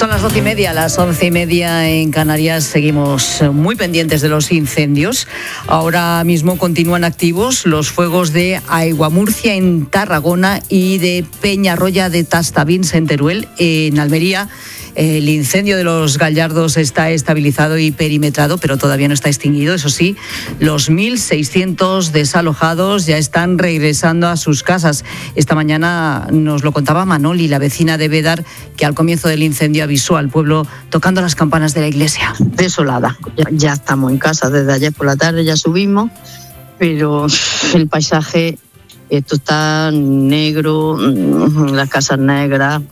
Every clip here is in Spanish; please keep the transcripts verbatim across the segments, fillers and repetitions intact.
Son las doce y media, las once y media en Canarias. Seguimos muy pendientes de los incendios. Ahora mismo continúan activos los fuegos de Aiguamurcia en Tarragona y de Peñarroya de Tastavins en Teruel, en Almería. El incendio de los Gallardos está estabilizado y perimetrado, pero todavía no está extinguido. Eso sí, los mil seiscientos desalojados ya están regresando a sus casas. Esta mañana nos lo contaba Manoli, la vecina de Bédar, que al comienzo del incendio avisó al pueblo tocando las campanas de la iglesia. Desolada. Ya, ya estamos en casa desde ayer por la tarde, ya subimos, pero el paisaje, esto está negro, las casas negras.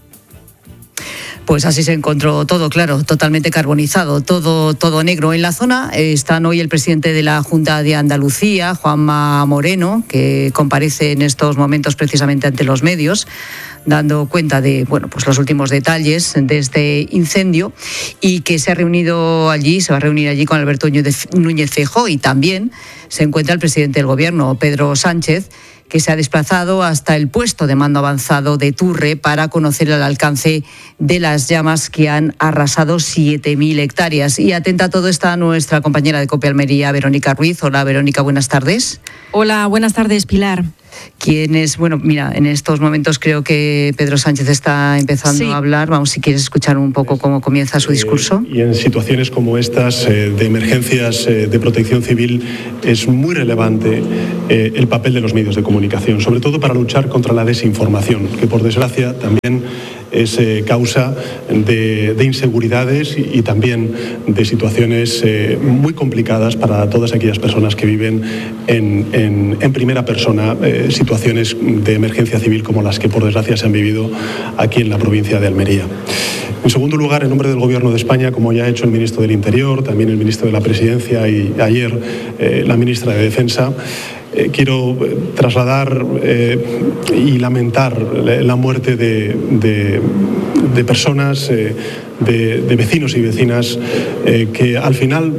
Pues así se encontró todo, claro, totalmente carbonizado, todo, todo negro. En la zona están hoy el presidente de la Junta de Andalucía, Juanma Moreno, que comparece en estos momentos precisamente ante los medios, dando cuenta de bueno, pues los últimos detalles de este incendio, y que se ha reunido allí, se va a reunir allí con Alberto Núñez Feijóo, y también se encuentra el presidente del Gobierno, Pedro Sánchez, que se ha desplazado hasta el puesto de mando avanzado de Turre para conocer el alcance de las llamas que han arrasado siete mil hectáreas. Y atenta a todo está nuestra compañera de COPE Almería, Verónica Ruiz. Hola, Verónica, buenas tardes. Hola, buenas tardes, Pilar. ¿Quién es? Bueno, mira, en estos momentos creo que Pedro Sánchez está empezando sí. a hablar. Vamos, si quieres escuchar un poco cómo comienza su discurso. Eh, y en situaciones como estas, eh, de emergencias eh, de protección civil, es muy relevante eh, el papel de los medios de comunicación, sobre todo para luchar contra la desinformación, que por desgracia también es eh, causa de, de inseguridades y, y también de situaciones eh, muy complicadas para todas aquellas personas que viven en, en, en primera persona eh, situaciones de emergencia civil como las que por desgracia se han vivido aquí en la provincia de Almería. En segundo lugar, en nombre del Gobierno de España, como ya ha hecho el ministro del Interior, también el ministro de la Presidencia y ayer eh, la ministra de Defensa, Eh, quiero trasladar eh, y lamentar la muerte de, de, de personas, eh, de, de vecinos y vecinas eh, que al final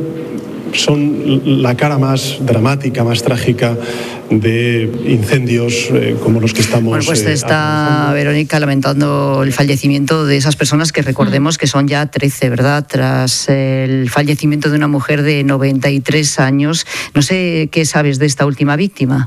son la cara más dramática, más trágica de incendios eh, como los que estamos... Bueno, pues está eh, Verónica lamentando el fallecimiento de esas personas que recordemos que son ya trece, ¿verdad? Tras el fallecimiento de una mujer de noventa y tres años. No sé qué sabes de esta última víctima.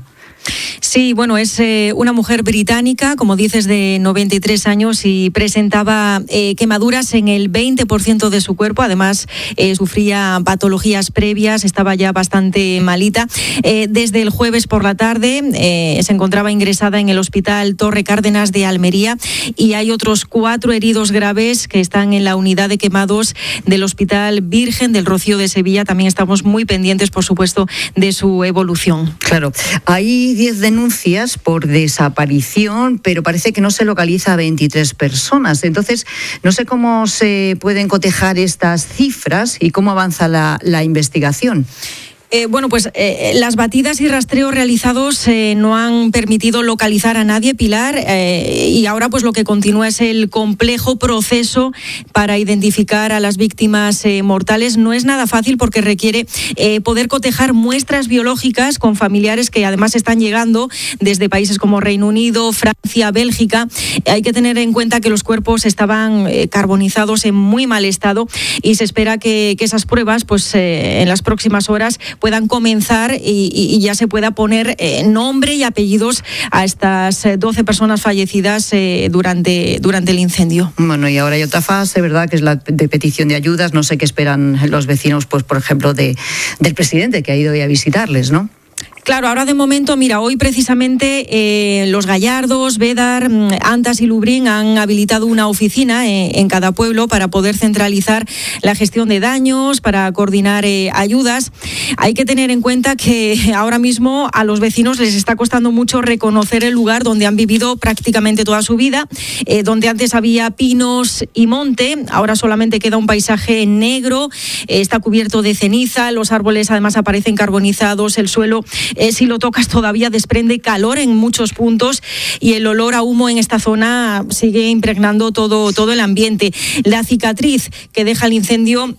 Sí, bueno, es eh, una mujer británica, como dices, de noventa y tres años y presentaba eh, quemaduras en el veinte por ciento de su cuerpo. Además, eh, sufría patologías previas, estaba ya bastante malita. Eh, desde el jueves por la tarde eh, se encontraba ingresada en el Hospital Torre Cárdenas de Almería, y hay otros cuatro heridos graves que están en la unidad de quemados del Hospital Virgen del Rocío de Sevilla. También estamos muy pendientes, por supuesto, de su evolución. Claro, hay diez denuncias por desaparición, pero parece que no se localiza a veintitrés personas. Entonces, no sé cómo se pueden cotejar estas cifras y cómo avanza la, la investigación. Eh, bueno, pues eh, las batidas y rastreos realizados eh, no han permitido localizar a nadie, Pilar, eh, y ahora pues lo que continúa es el complejo proceso para identificar a las víctimas eh, mortales. No es nada fácil porque requiere eh, poder cotejar muestras biológicas con familiares que además están llegando desde países como Reino Unido, Francia, Bélgica. Hay que tener en cuenta que los cuerpos estaban eh, carbonizados en muy mal estado, y se espera que, que esas pruebas pues eh, en las próximas horas puedan comenzar y, y ya se pueda poner eh, nombre y apellidos a estas doce personas fallecidas eh, durante, durante el incendio. Bueno, y ahora hay otra fase, ¿verdad?, que es la de petición de ayudas. No sé qué esperan los vecinos, pues por ejemplo, de, del presidente, que ha ido hoy a visitarles, ¿no? Claro, ahora de momento, mira, hoy precisamente eh, los Gallardos, Bédar, Antas y Lubric han habilitado una oficina eh, en cada pueblo para poder centralizar la gestión de daños, para coordinar eh, ayudas. Hay que tener en cuenta que ahora mismo a los vecinos les está costando mucho reconocer el lugar donde han vivido prácticamente toda su vida, eh, donde antes había pinos y monte, ahora solamente queda un paisaje negro, eh, está cubierto de ceniza, los árboles además aparecen carbonizados, el suelo Eh, si lo tocas todavía desprende calor en muchos puntos, y el olor a humo en esta zona sigue impregnando todo, todo el ambiente. La cicatriz que deja el incendio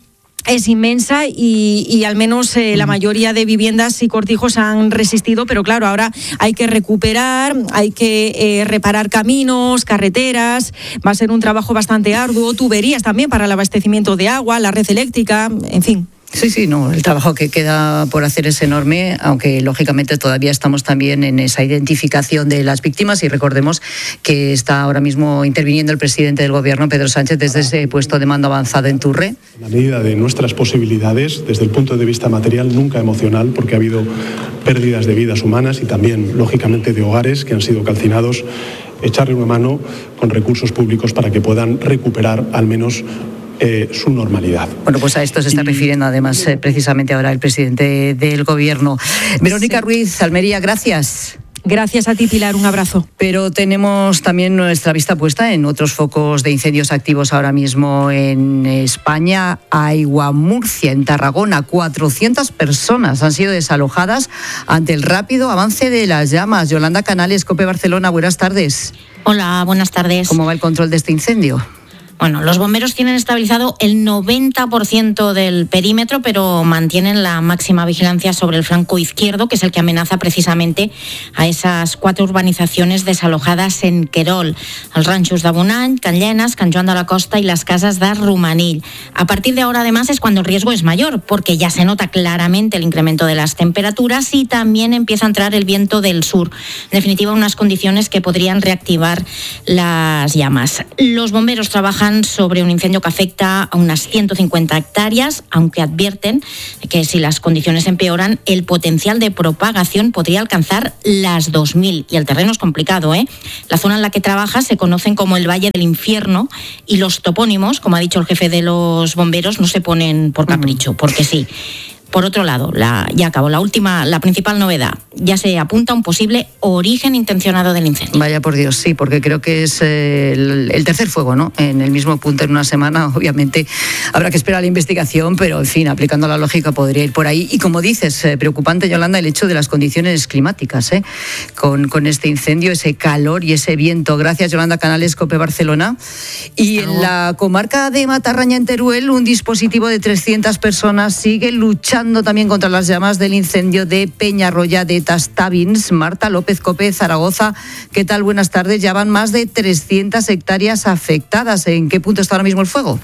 es inmensa y, y al menos eh, la mayoría de viviendas y cortijos han resistido, pero claro, ahora hay que recuperar, hay que eh, reparar caminos, carreteras, va a ser un trabajo bastante arduo, tuberías también para el abastecimiento de agua, la red eléctrica, en fin. Sí, sí, no, el trabajo que queda por hacer es enorme, aunque lógicamente todavía estamos también en esa identificación de las víctimas y recordemos que está ahora mismo interviniendo el presidente del Gobierno, Pedro Sánchez, desde ese puesto de mando avanzado en Turre. En la medida de nuestras posibilidades, desde el punto de vista material, nunca emocional, porque ha habido pérdidas de vidas humanas y también, lógicamente, de hogares que han sido calcinados, echarle una mano con recursos públicos para que puedan recuperar al menos Eh, su normalidad. Bueno, pues a esto se está refiriendo además eh, precisamente ahora el presidente del Gobierno. Verónica sí. Ruiz, Almería, gracias. Gracias a ti, Pilar, un abrazo. Pero tenemos también nuestra vista puesta en otros focos de incendios activos ahora mismo en España. Aigua Murcia, en Tarragona, cuatrocientas personas han sido desalojadas ante el rápido avance de las llamas. Yolanda Canales, COPE Barcelona, buenas tardes. Hola, buenas tardes. ¿Cómo va el control de este incendio? Bueno, los bomberos tienen estabilizado el noventa por ciento del perímetro, pero mantienen la máxima vigilancia sobre el flanco izquierdo, que es el que amenaza precisamente a esas cuatro urbanizaciones desalojadas en Querol, els ranxos de Bonany, Can Llenas, Can Joan de la Costa y las casas de Rumanill. A partir de ahora, además, es cuando el riesgo es mayor, porque ya se nota claramente el incremento de las temperaturas y también empieza a entrar el viento del sur. En definitiva, unas condiciones que podrían reactivar las llamas. Los bomberos trabajan sobre un incendio que afecta a unas ciento cincuenta hectáreas, aunque advierten que si las condiciones empeoran, el potencial de propagación podría alcanzar las dos mil. Y el terreno es complicado, ¿eh? La zona en la que trabaja se conocen como el Valle del Infierno y los topónimos, como ha dicho el jefe de los bomberos, no se ponen por capricho, porque sí. Por otro lado, la, ya acabó la última, la principal novedad. Ya se apunta a un posible origen intencionado del incendio. Vaya por Dios, sí, porque creo que es eh, el, el tercer fuego, ¿no? En el mismo punto en una semana. Obviamente habrá que esperar la investigación, pero en fin, aplicando la lógica podría ir por ahí. Y como dices, eh, preocupante, Yolanda, el hecho de las condiciones climáticas, ¿eh? Con, con este incendio, ese calor y ese viento. Gracias, Yolanda Canales, COPE Barcelona. Y en la comarca de Matarraña, en Teruel, un dispositivo de trescientas personas sigue luchando también contra las llamas del incendio de Peñarroya de Tastavins. Marta López, COPE Zaragoza, ¿qué tal? Buenas tardes. Ya van más de trescientas hectáreas afectadas. ¿En qué punto está ahora mismo el fuego?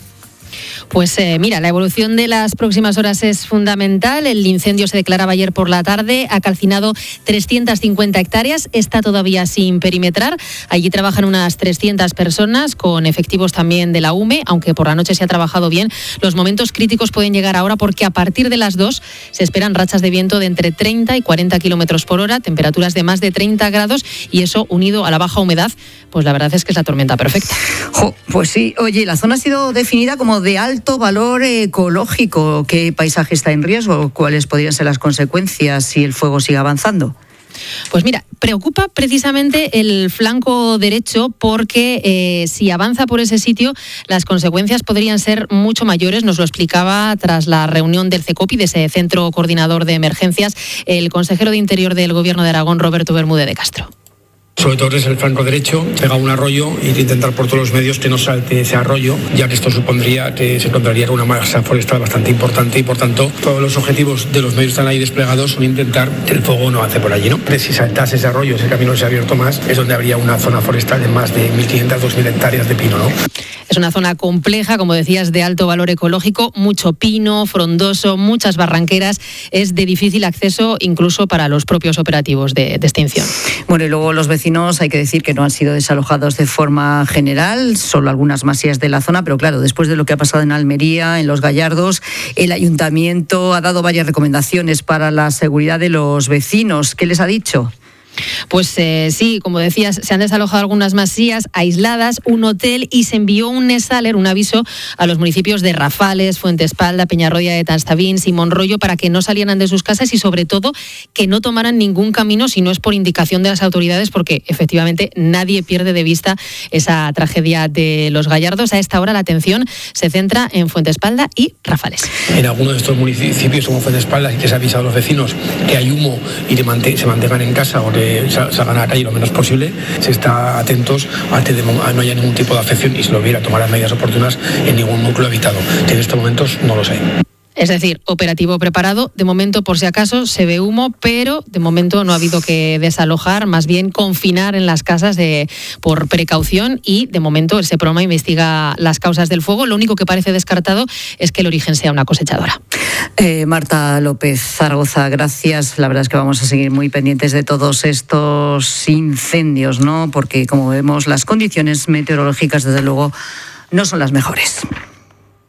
Pues eh, mira, la evolución de las próximas horas es fundamental. El incendio se declaraba ayer por la tarde, ha calcinado trescientas cincuenta hectáreas, está todavía sin perimetrar. Allí trabajan unas trescientas personas con efectivos también de la U M E, aunque por la noche se ha trabajado bien. Los momentos críticos pueden llegar ahora porque a partir de las dos se esperan rachas de viento de entre treinta y cuarenta kilómetros por hora, temperaturas de más de treinta grados y eso unido a la baja humedad, pues la verdad es que es la tormenta perfecta. Jo, pues sí, oye, la zona ha sido definida como de alto valor ecológico. ¿Qué paisaje está en riesgo? ¿Cuáles podrían ser las consecuencias si el fuego sigue avanzando? Pues mira, preocupa precisamente el flanco derecho porque eh, si avanza por ese sitio las consecuencias podrían ser mucho mayores. Nos lo explicaba tras la reunión del CECOPI, de ese Centro Coordinador de Emergencias, el consejero de Interior del Gobierno de Aragón, Roberto Bermúdez de Castro. Sobre todo es el flanco derecho, pega un arroyo y intentar por todos los medios que no salte ese arroyo, ya que esto supondría que se encontraría con una masa forestal bastante importante y por tanto todos los objetivos de los medios que están ahí desplegados son intentar que el fuego no avance por allí, ¿no? Si saltase ese arroyo, ese camino se ha abierto más, es donde habría una zona forestal de más de mil quinientas, dos mil hectáreas de pino, ¿no? Es una zona compleja, como decías, de alto valor ecológico, mucho pino, frondoso, muchas barranqueras, es de difícil acceso incluso para los propios operativos de, de extinción. Bueno, y luego los vecinos, hay que decir que no han sido desalojados de forma general, solo algunas masías de la zona, pero claro, después de lo que ha pasado en Almería, en Los Gallardos, el ayuntamiento ha dado varias recomendaciones para la seguridad de los vecinos. ¿Qué les ha dicho? Pues eh, sí, como decías, se han desalojado algunas masías aisladas, un hotel y se envió un NESALER, un aviso a los municipios de Rafales, Fuentespalda, Peñarroya de Tastavins y Monroyo para que no salieran de sus casas y sobre todo que no tomaran ningún camino si no es por indicación de las autoridades, porque efectivamente nadie pierde de vista esa tragedia de Los Gallardos. A esta hora la atención se centra en Fuentespalda y Rafales. En algunos de estos municipios como Fuentespalda, que se ha avisado a los vecinos que hay humo y que mant- se mantengan en casa o que salgan a la calle lo menos posible, se está atentos a que no haya ningún tipo de afección y si lo hubiera, tomar las medidas oportunas en ningún núcleo habitado. En estos momentos no lo sé. Es decir, operativo preparado, de momento por si acaso se ve humo, pero de momento no ha habido que desalojar, más bien confinar en las casas de, por precaución, y de momento el Seprona investiga las causas del fuego. Lo único que parece descartado es que el origen sea una cosechadora. Eh, Marta López Zaragoza, gracias. La verdad es que vamos a seguir muy pendientes de todos estos incendios, ¿no? Porque como vemos las condiciones meteorológicas desde luego no son las mejores.